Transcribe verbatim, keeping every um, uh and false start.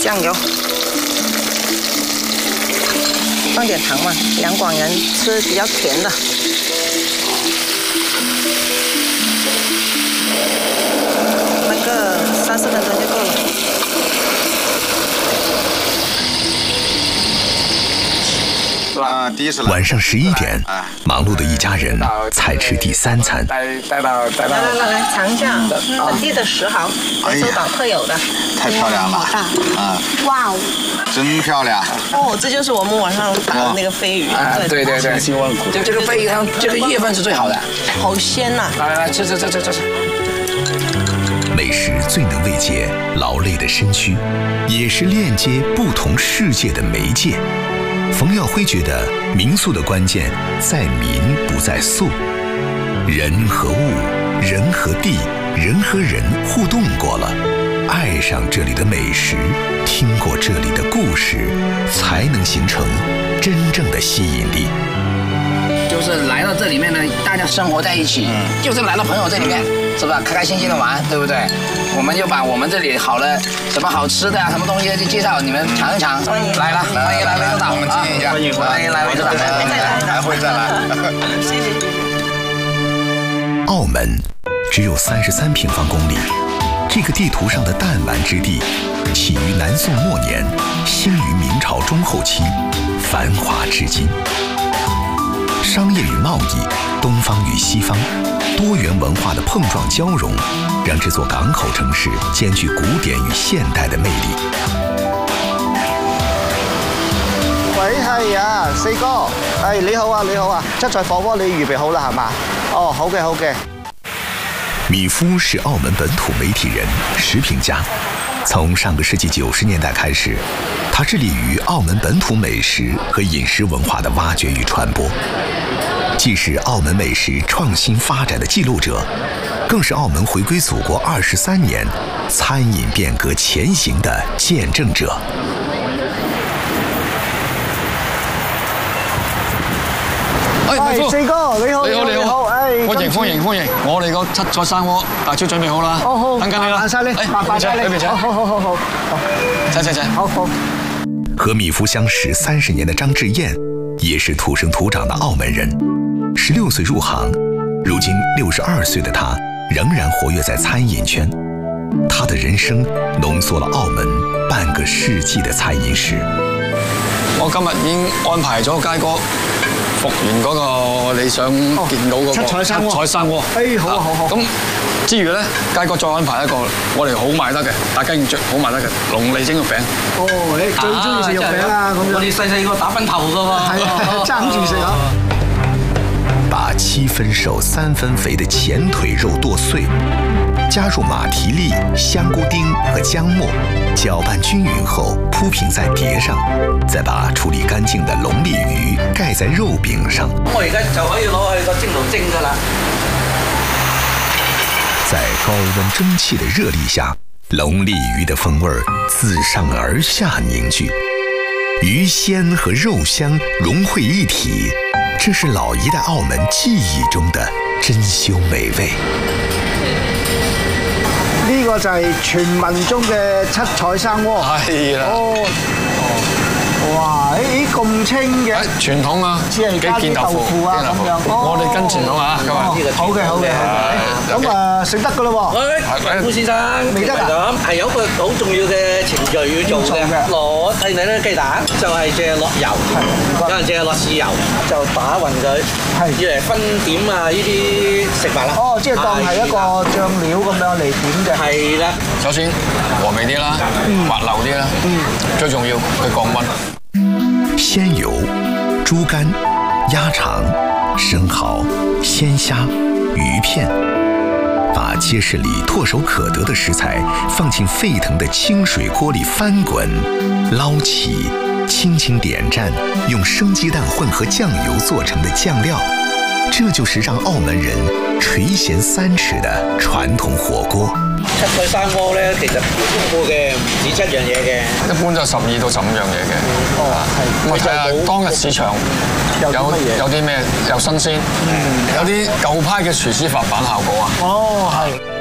酱油，放点糖嘛，两广人吃比较甜的。焖个三四分钟就够了。 晚上十一点，忙碌的一家人才吃第三餐。 来来来来，尝一下本地的石蚝，苏岛特有的。 太漂亮了，啊！ 哇哦， 真漂亮。 哦，这就是我们晚上打的那个飞鱼。 对对对，就这个飞鱼汤，这个叶份是最好的， 好鲜呐！ 来来来，吃吃吃吃吃吃。 美食最能慰藉劳累的身躯，也是链接不同世界的媒介。 冯耀辉觉得，民宿的关键在民不在宿，人和物、人和地、人和人互动过了，爱上这里的美食，听过这里的故事，才能形成真正的吸引力。 就是来到这里面呢，大家生活在一起，嗯、就是来到朋友这里面，是吧？开开心心的玩，对不对？我们就把我们这里好了什么好吃的啊，什么东西就介绍你们尝一尝。欢迎来了，欢迎来涠洲岛，我们纪念一下，欢迎欢迎来涠洲岛，还会再来， 谢谢谢谢。 澳门只有三十三平方公里，这个地图上的弹丸之地，起于南宋末年，兴于明朝中后期，繁华至今。 商业与贸易，东方与西方，多元文化的碰撞交融，让这座港口城市兼具古典与现代的魅力。 喂，係啊，四哥，係你好啊，你好啊，七彩火鍋你預備好啦，係嘛？哦，好嘅，好嘅。 米夫是澳门本土媒体人、食品家，从上个世纪九十年代开始，他致力于澳门本土美食和饮食文化的挖掘与传播。 既是澳门美食创新发展的记录者，更是澳门回归祖国二十三年餐饮变革前行的见证者。 係四哥，你好，你好，你好，誒， 歡迎歡迎歡迎！我哋個七彩生鍋大超準備好啦， 好好， 等緊你啦， 麻煩你，麻煩晒你，好好好好好， 請請請， 好好。 和米夫相识三十年的张志燕，也是土生土长的澳门人。 十六岁入行，如今六十二岁的他仍然活跃在餐饮圈。他的人生浓缩了澳门半个世紀的餐飲史。 我今日已經安排咗佳哥復原嗰個你想見到嗰個七彩生鍋。 七彩生鍋。 誒，好啊好好。咁之餘咧，佳哥再安排一個我哋好賣得嘅，大家最好賣得嘅龍利蒸肉餅。 哦，你最中意食肉餅啦咁樣。 我哋細細個打分頭噶嘛。 係啊，爭住食啊！ 把七分熟三分肥的前腿肉剁碎，加入马蹄粒、香菇丁和姜末，搅拌均匀后铺平在碟上，再把处理干净的龙利魚蓋在肉餅上。 我而家就可以攞去個蒸爐蒸㗎啦。 在高温蒸汽的熱力下，龍利魚的風味自上而下凝聚，魚鮮和肉香融匯一體。 这是老一代澳門記憶中的珍馐美味。 呢個就係傳聞中嘅七彩生鍋。 係啦。哦。 哇！誒咁清嘅。 傳統啊。 只係加啲豆腐啊咁樣。 我哋跟傳統啊，今日。 好嘅好嘅。咁啊食得㗎啦喎。 喂，顧先生， 未得咁係有個好重要嘅程序要做嘅。攞睇你咧雞蛋，就係借落油，有人借落豉油，就打勻佢，要嚟分點啊呢啲食物啦。 哦，即係當係一個醬料咁樣嚟點嘅。 係啦。 首先和味啲啦，滑溜啲啦，最重要佢降溫。 鮮油、豬肝、鴨腸、生蠔、鮮蝦、魚片。 把街市里唾手可得的食材放进沸腾的清水锅里翻滚，捞起，轻轻点蘸，用生雞蛋混合醬油做成的醬料，这就是讓澳門人垂涎三尺的傳統火鍋。 七彩生鍋咧，其實豐富嘅，唔止七樣嘢嘅， 一般就十二到十五樣嘢嘅。哦，係。咁睇下當日市場有有啲咩又新鮮，有啲舊派嘅廚師發版效果啊。 哦，係。